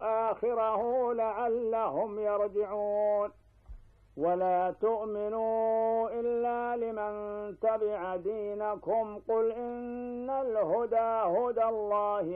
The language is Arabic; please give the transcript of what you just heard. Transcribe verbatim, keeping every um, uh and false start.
آخره لعلهم يرجعون. ولا تؤمنوا إلا لمن تبع دينكم قل إن الهدى هدى الله